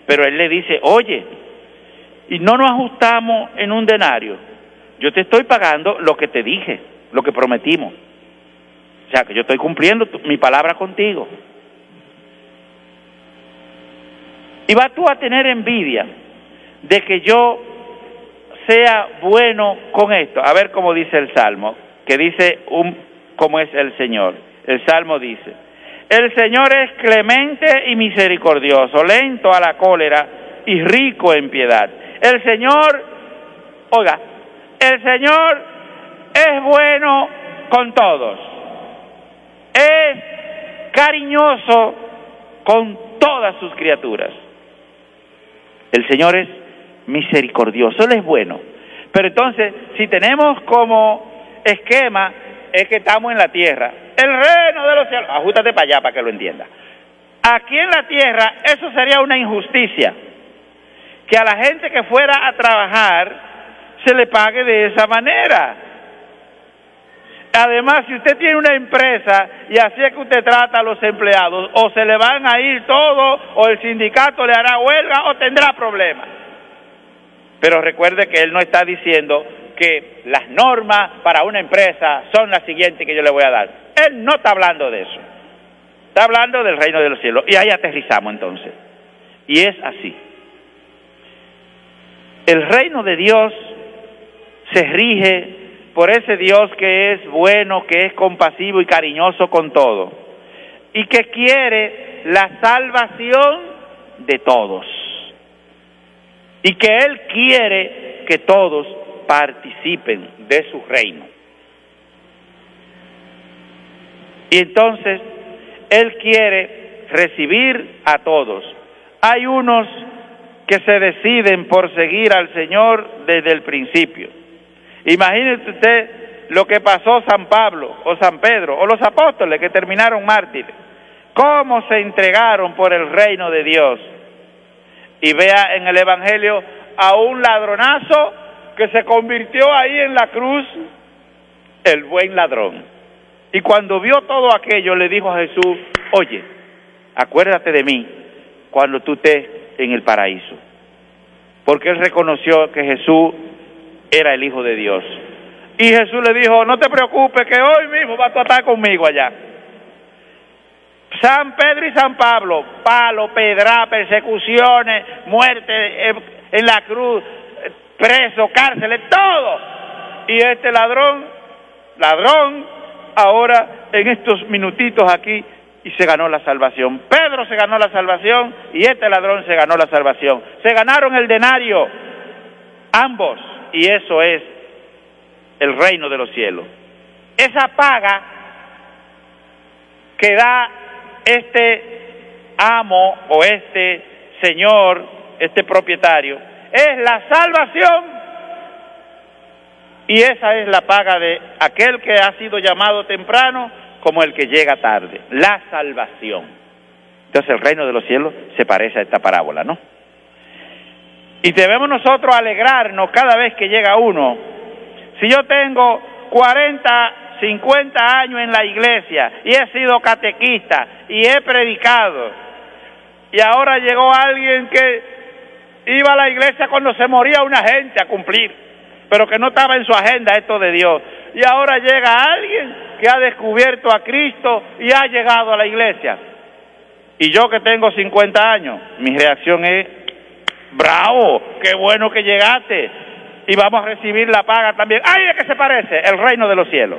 Pero él le dice, oye, y no nos ajustamos en un denario. Yo te estoy pagando lo que te dije, lo que prometimos. O sea, que yo estoy cumpliendo mi palabra contigo. Y vas tú a tener envidia de que yo sea bueno con esto. A ver cómo dice el Salmo, que dice cómo es el Señor. El Salmo dice, el Señor es clemente y misericordioso, lento a la cólera y rico en piedad. El Señor, oiga, el Señor es bueno con todos. Es cariñoso con todas sus criaturas. El Señor es misericordioso, Él es bueno. Pero entonces, si tenemos como esquema, es que estamos en la tierra. El reino de los cielos, ajustate para allá para que lo entienda. Aquí en la tierra, eso sería una injusticia. Que a la gente que fuera a trabajar se le pague de esa manera. Además, si usted tiene una empresa y así es que usted trata a los empleados, o se le van a ir todos, o el sindicato le hará huelga, o tendrá problemas. Pero recuerde que él no está diciendo que las normas para una empresa son las siguientes que yo le voy a dar. Él no está hablando de eso. Está hablando del reino de los cielos. Y ahí aterrizamos entonces. Y es así. El reino de Dios se rige por ese Dios que es bueno, que es compasivo y cariñoso con todo, y que quiere la salvación de todos, y que Él quiere que todos participen de su reino. Y entonces, Él quiere recibir a todos. Hay unos que se deciden por seguir al Señor desde el principio. Imagínese usted lo que pasó San Pablo o San Pedro o los apóstoles que terminaron mártires, cómo se entregaron por el reino de Dios. Y vea en el Evangelio a un ladronazo que se convirtió ahí en la cruz, el buen ladrón. Y cuando vio todo aquello le dijo a Jesús, oye, acuérdate de mí cuando tú estés en el paraíso. Porque él reconoció que Jesús era el Hijo de Dios. Y Jesús le dijo, no te preocupes que hoy mismo vas a estar conmigo allá. San Pedro y San Pablo, palo, pedra, persecuciones, muerte en la cruz, preso, cárceles, todo. Y este ladrón, ahora en estos minutitos aquí, y se ganó la salvación. Pedro se ganó la salvación y este ladrón se ganó la salvación. Se ganaron el denario, ambos. Y eso es el reino de los cielos. Esa paga que da este amo o este señor, este propietario, es la salvación. Y esa es la paga de aquel que ha sido llamado temprano como el que llega tarde, la salvación. Entonces el reino de los cielos se parece a esta parábola, ¿no? Y debemos nosotros alegrarnos cada vez que llega uno. Si yo tengo 40, 50 años en la iglesia y he sido catequista y he predicado, y ahora llegó alguien que iba a la iglesia cuando se moría una gente a cumplir, pero que no estaba en su agenda esto de Dios, y ahora llega alguien que ha descubierto a Cristo y ha llegado a la iglesia, y yo que tengo 50 años, mi reacción es, bravo, qué bueno que llegaste, y vamos a recibir la paga también. ¡Ay, de qué se parece! El reino de los cielos.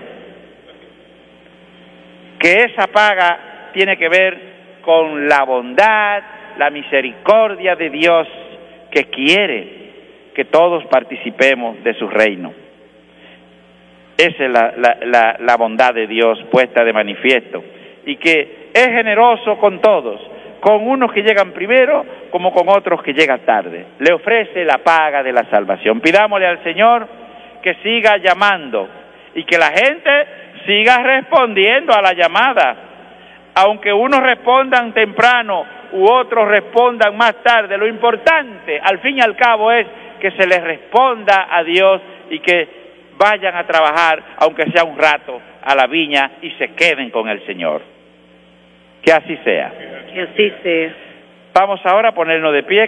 Que esa paga tiene que ver con la bondad, la misericordia de Dios, que quiere que todos participemos de su reino. Esa es la bondad de Dios puesta de manifiesto, y que es generoso con todos, con unos que llegan primero como con otros que llegan tarde. Le ofrece la paga de la salvación. Pidámosle al Señor que siga llamando y que la gente siga respondiendo a la llamada, aunque unos respondan temprano u otros respondan más tarde. Lo importante, al fin y al cabo, es que se les responda a Dios y que vayan a trabajar, aunque sea un rato, a la viña y se queden con el Señor. Que así sea. Que así sea. Vamos ahora a ponernos de pie.